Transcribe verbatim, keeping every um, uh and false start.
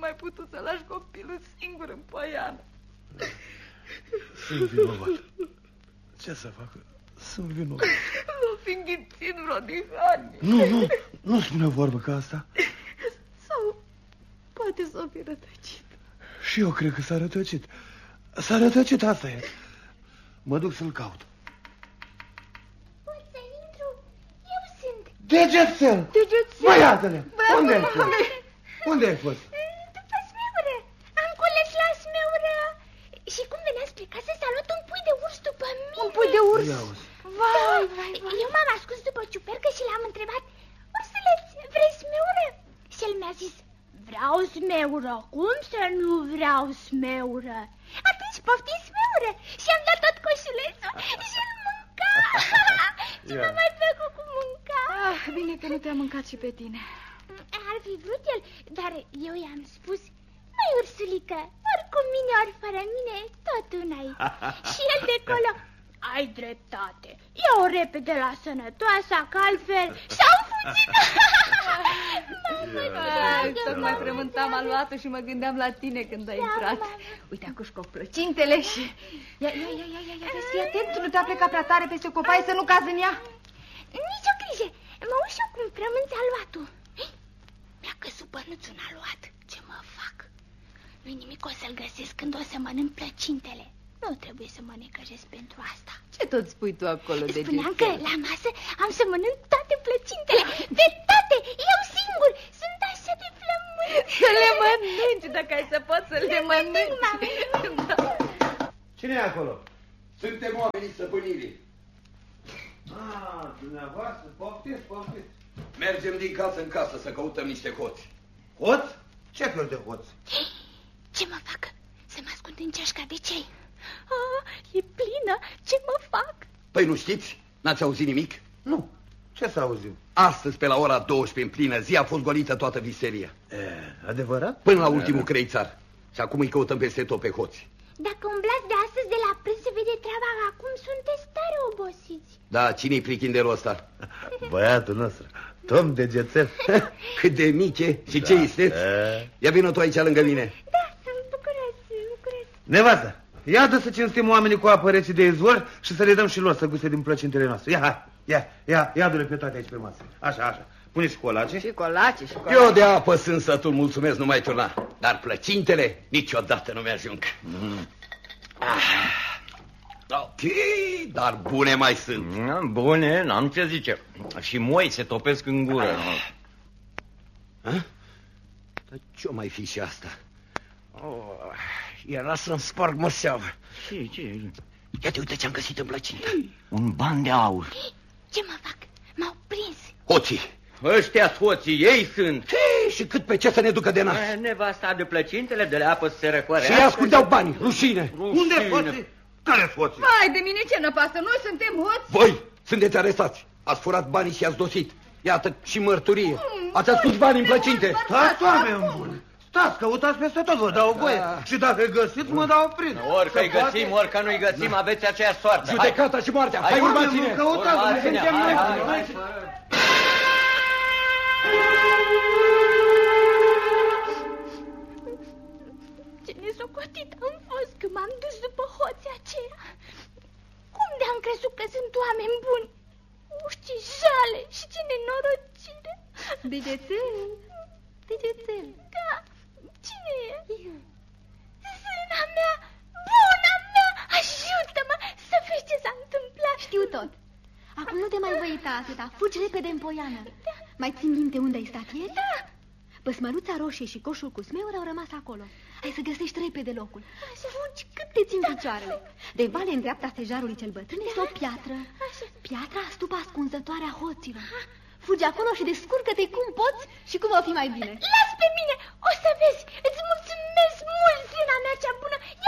mai putut să lași copilul singur în poiană. Da. Sunt vinovat. Ce să fac? Sunt vinovat. Nu fi înghițit vreo dihanie. Nu, nu, nu spune o vorbă ca asta. Sau poate s-o fi rătăcit. Și eu cred că s-a rătăcit. S-a rătăcit, asta e. Mă duc să-l caut. Pot să intru? Eu sunt. Degețel! Degețel! Băiatele! Unde ai fost? Unde ai fost? După smeură. Am cules la smeură. Și cum venea spre casă s-a luat un pui de urs după mine. Un pui de urs? Vai, vai, vai. Eu m-am ascuns după ciupercă și l-am întrebat: ursuleț, vrei smeură? Și el mi-a zis: vreau smeură. Cum să nu vreau smeură? Atunci poftim smeură. Și am dat tot coșulețul și el mânca. Și m-a mai plăcut cu mânca. Ah, bine că nu te-a mâncat și pe tine. Ar fi vrut el, dar eu i-am spus: măi, ursulică, ori cu mine, ori fără mine, tot una-i. Și el de acolo: ai dreptate, ia-o repede la sănătoasa, că altfel s-au fugit. Tot mai frământam aluatul și mă gândeam la tine când ai intrat. Uite, acuși cu plăcintele și... Ia, ia, ia, ia, ia, vezi, fii atent, nu te-a plecat prea tare peste copaie să nu cazi în ea. Nici o grijă, mă uit eu cum frămânți aluatul. Mi-a căzut bănuțul în aluat. Ce mă fac? Nu-i nimic, o să-l găsesc când o să mănânc plăcintele. Nu trebuie să mă necăjesc pentru asta. Ce tot spui tu acolo, de Spuneam că la masă am să mănânc toate plăcintele. De toate, eu singur. Sunt așa de flământ. Să le mănânci, dacă ai să poți să le mănânci. Da. Cine e acolo? Suntem oamenii stăpânirii. Ah, dumneavoastră, poftiți, poftiți. Mergem din casă în casă să căutăm niște hoți. Hoți? Ce fel de hoți? Ce mă fac? Să mă ascund în ceașca de cei. Ah, e plină. Ce mă fac? Păi nu știți? N-ați auzit nimic? Nu. Ce să auzim? Astăzi, pe la ora douăsprezece, în plină zi, a fost golită toată viseria. E, adevărat? Până la ultimul creițar. Și acum îi căutăm peste tot pe hoți. Dacă umblați de astăzi de la prânz se vede treaba, acum sunteți tare obosiți. Da, cine-i prichindelul ăsta? Băiatul nostru, Tom Degețel. Cât de mic e și ce isteți? Ia vină tu aici lângă mine. Da, sunt bucuroasă, bucuroasă. Nevastă, ia-dă să cinstim oamenii cu apă rece de izvor și să le dăm și lor să guste din plăcintele noastre. Ia, hai, ia, ia, ia-du-le pe toate aici pe masă. Așa, așa. Pune și colace. Și colace, și colace. Eu de apă sunt sătul, mulțumesc, nu mai turna. Dar plăcintele niciodată nu mi-ajung. Mm. Ah. Ok, dar bune mai sunt. Bune, n-am ce zice. Și moi se topesc în gură. Ah. Ah? Dar ce-o mai fi și asta? Oh, era să-mi sparg măseava. Ce, ce? Ia-te, uite ce-am găsit în plăcintă. Un ban de aur. Ce mă fac? M-au prins. Hoții. Ăștia hoții, ei sunt. Hei, și cât pe ce să ne ducă de nas? Nevasta de plăcintele, de la apă să se răcoare. Și ei ascundeau bani, rușine. Rușine. Unde hoții? Care hoții? Vai, de mine ce năpasă, noi suntem hoți. Voi sunteți arestați. Ați furat banii și ați dosit. Iată și mărturie. Ați ascuns bani în plăcinte. Stați, oameni buni. Stați, căutați peste tot, vă dau voie. Da. Și dacă găsiți, mă dau prin. Orică îi găsim, orică nu-i găsim, aveți aceeași soartă. Judecata și moartea. Hai, urmați-ne. Căutați, nu Urmați-ne, suntem hai, noi. hai, hai. Ce nesocotit am fost că m-am dus după hoții aceia. Cum de-am crezut că sunt oameni buni? Uși, ce jale și ce nenorocire. Degețel, degețel. Da, cine e? Zâna mea, buna mea, ajută-mă să vezi ce s-a întâmplat. Știu tot. Acum nu te mai voi uita atâta. Fugi repede în poiană. Da. Mai țin minte unde ai stat ieri? Da. Păsmăruța roșie și coșul cu smeură au rămas acolo. Hai să găsești repede locul. Așa. Fugi cât te țin picioarele. De vale în dreapta stejarului cel bătrân este o piatră. Așa. Piatra stupa ascunzătoare a hoților. Fugi acolo și descurcă-te cum poți și cum va fi mai bine. Las pe mine, o să vezi. Îți mulțumesc mult, zâna mea cea bună.